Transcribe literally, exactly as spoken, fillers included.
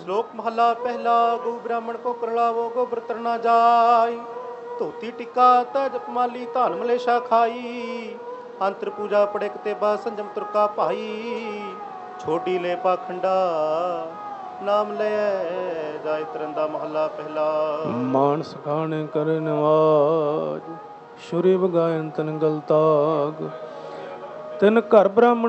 ਸ਼ਲੋਕ ਮਹਲਾ ਪਹਿਲਾ। ਗੋ ਬ੍ਰਾਹਮਣ ਕੋ ਕਰਲਾਵੋ ਗੋਬਰ ਤਰਨਾ ਜਾਈ। ਧੋਤੀ ਟਿੱਕਾ ਤੈ ਜਪਮਾਲੀ ਧਨ ਮਲੇਸ਼ਾ ਖਾਈ। ਅੰਤਰ ਪੂਜਾ ਪੜਿਕ ਤੇ ਬਾ ਸੰਜਮ ਤੁਰਕਾ ਭਾਈ। ਛੋਡੀ ਲੈ ਪਾਖੰਡਾ ਨਾਮ ਲੈ ਜਾਇ ਤਰੰਦਾ ਮਹਲਾ ਪਹਿਲਾ। ਮਾਨਸ ਖਾਣੇ ਕਰ ਨਵਾਜ ਸ਼ੁਰੀ ਬਗਾਇਨ ਤਨ ਗਲਤਾਗ। ਤਿਨ ਘਰ ਬ੍ਰਾਹਮਣ